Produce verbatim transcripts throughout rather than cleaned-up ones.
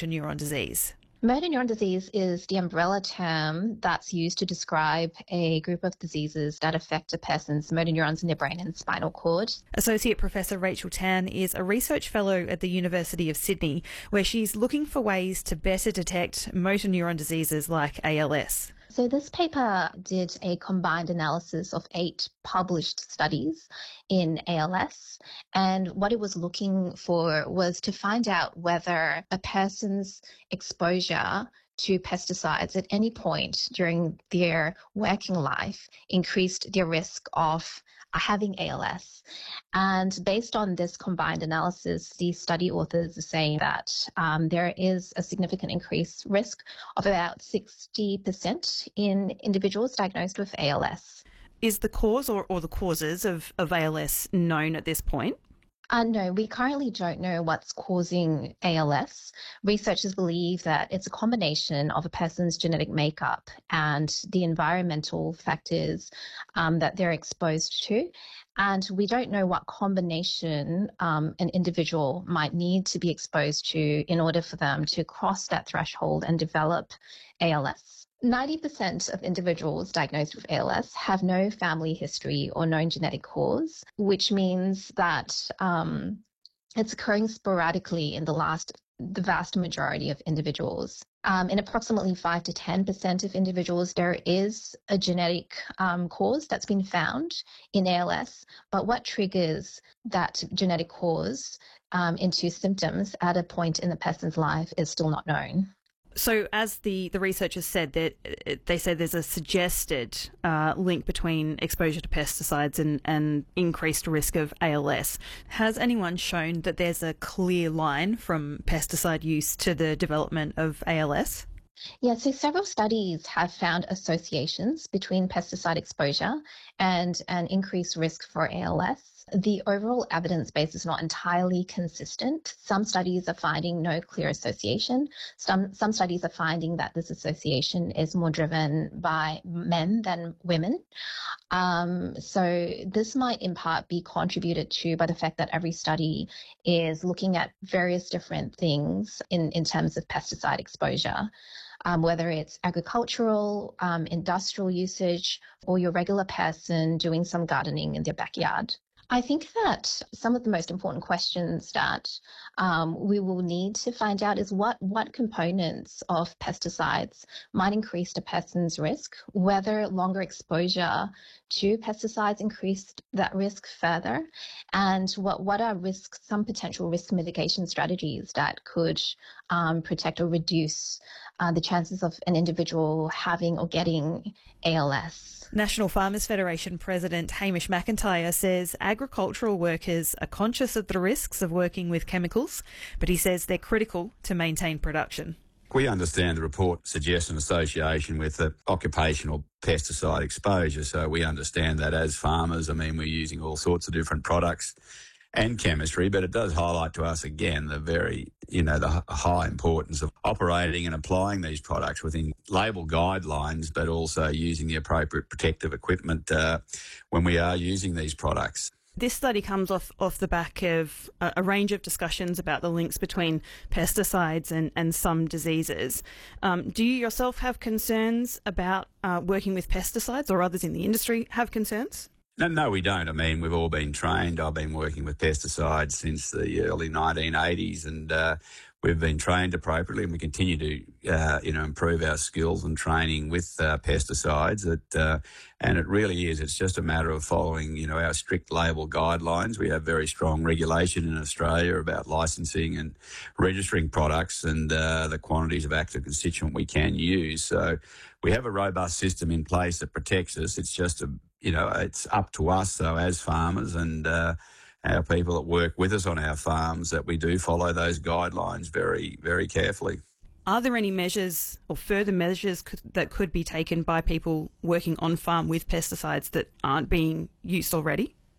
motor neuron disease? Motor neuron disease is the umbrella term that's used to describe a group of diseases that affect a person's motor neurons in their brain and spinal cord. Associate Professor Rachel Tan is a research fellow at the University of Sydney, where she's looking for ways to better detect motor neuron diseases like A L S. So this paper did a combined analysis of eight published studies in A L S, and what it was looking for was to find out whether a person's exposure to pesticides at any point during their working life increased their risk of having A L S. And based on this combined analysis, the study authors are saying that um, there is a significant increased risk of about sixty percent in individuals diagnosed with A L S. Is the cause or, or the causes of, of A L S known at this point? Uh, no, we currently don't know what's causing A L S. Researchers believe that it's a combination of a person's genetic makeup and the environmental factors um, that they're exposed to. And we don't know what combination um, an individual might need to be exposed to in order for them to cross that threshold and develop A L S. ninety percent of individuals diagnosed with A L S have no family history or known genetic cause, which means that um, it's occurring sporadically in the last, the vast majority of individuals. Um, in approximately five to ten percent of individuals, there is a genetic um, cause that's been found in A L S, but what triggers that genetic cause um, into symptoms at a point in the person's life is still not known. So as the, the researchers said, that they say there's a suggested uh, link between exposure to pesticides and, and increased risk of A L S. Has anyone shown that there's a clear line from pesticide use to the development of A L S? Yeah, so several studies have found associations between pesticide exposure and an increased risk for A L S. The overall evidence base is not entirely consistent. Some studies are finding no clear association. Some, some studies are finding that this association is more driven by men than women. Um, so this might in part be contributed to by the fact that every study is looking at various different things in, in terms of pesticide exposure. Um, whether it's agricultural, um, industrial usage, or your regular person doing some gardening in their backyard. I think that some of the most important questions that um, we will need to find out is what, what components of pesticides might increase a person's risk, whether longer exposure to pesticides increased that risk further, and what, what are risks, some potential risk mitigation strategies that could um, protect or reduce uh, the chances of an individual having or getting A L S. National Farmers Federation President Hamish McIntyre says agricultural workers are conscious of the risks of working with chemicals, but he says they're critical to maintain production. We understand the report suggests an association with the occupational pesticide exposure, so we understand that as farmers. I mean, we're using all sorts of different products and chemistry, but it does highlight to us again the very, you know, the high importance of operating and applying these products within label guidelines, but also using the appropriate protective equipment uh, when we are using these products. This study comes off, off the back of a, a range of discussions about the links between pesticides and, and some diseases. Um, do you yourself have concerns about uh, working with pesticides, or others in the industry have concerns? No, no, we don't. I mean, we've all been trained. I've been working with pesticides since the early nineteen eighties, and uh, we've been trained appropriately, and we continue to, uh, you know, improve our skills and training with uh, pesticides. It, uh, and it really is. It's just a matter of following, you know, our strict label guidelines. We have very strong regulation in Australia about licensing and registering products and uh, the quantities of active constituent we can use. So we have a robust system in place that protects us. It's just a You know, it's up to us, though, as farmers and uh, our people that work with us on our farms, that we do follow those guidelines very, very carefully. Are there any measures or further measures could, that could be taken by people working on farm with pesticides that aren't being used already?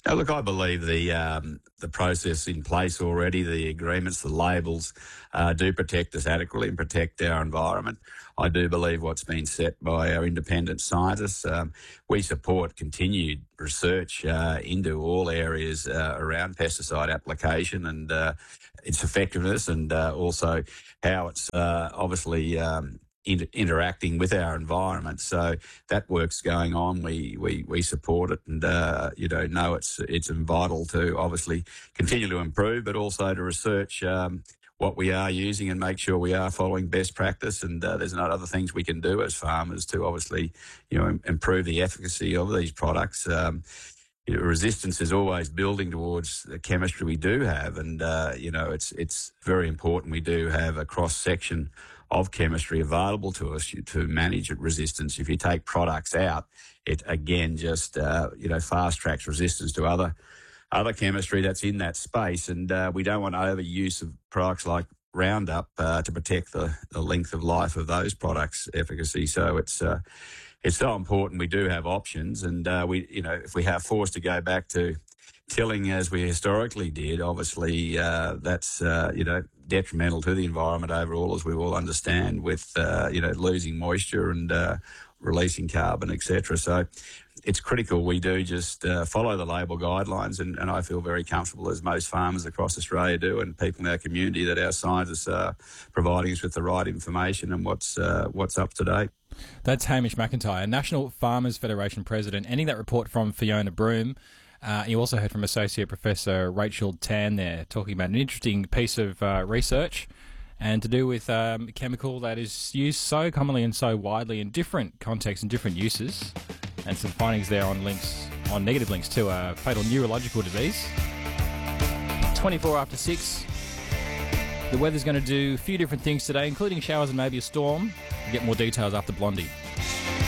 Now, look, I believe the um, the process in place already, the agreements, the labels, uh, do protect us adequately and protect our environment. I do believe what's been set by our independent scientists. Um, we support continued research uh, into all areas uh, around pesticide application and uh, its effectiveness, and uh, also how it's uh, obviously um, Inter- interacting with our environment. So that work's going on. We we, we support it, and uh, you know know it's it's vital to obviously continue to improve, but also to research um, what we are using and make sure we are following best practice. And uh, there's not other things we can do as farmers to obviously you know improve the efficacy of these products. Um, You know, resistance is always building towards the chemistry we do have, and uh, you know it's it's very important we do have a cross section of chemistry available to us to manage resistance. If you take products out, it again just uh, you know fast tracks resistance to other other chemistry that's in that space, and uh, we don't want overuse of products like Roundup uh, to protect the, the length of life of those products' efficacy. So it's uh, it's so important we do have options, and uh, we you know if we have forced to go back to tilling as we historically did, obviously uh, that's uh, you know detrimental to the environment overall, as we all understand, with uh, you know losing moisture and uh, releasing carbon, et cetera. So it's critical we do just uh, follow the label guidelines, and, and I feel very comfortable, as most farmers across Australia do, and people in our community, that our scientists are providing us with the right information and what's uh, what's up to date. That's Hamish McIntyre, National Farmers Federation President, ending that report from Fiona Broome. Uh, you also heard from Associate Professor Rachel Tan there, talking about an interesting piece of uh, research and to do with um, a chemical that is used so commonly and so widely in different contexts and different uses, and some findings there on links, on negative links to a fatal neurological disease. twenty-four after six. The weather's going to do a few different things today, including showers and maybe a storm. We'll get more details after Blondie.